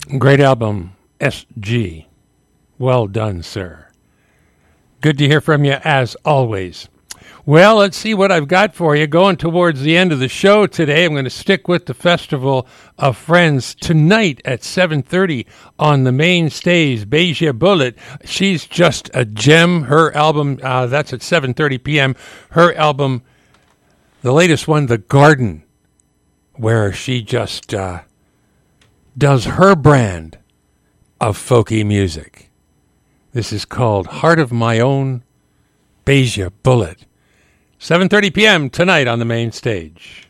Great album, SG. Well done, sir. Good to hear from you, as always. Well, let's see what I've got for you. Going towards the end of the show today, I'm going to stick with the Festival of Friends tonight at 7:30 on the main stage. Beija Bullet, she's just a gem. Her album, that's at 7:30 p.m. Her album, the latest one, The Garden, where she just does her brand of folky music. This is called Heart of My Own, Beija Bullet. 7:30 p.m. tonight on the main stage.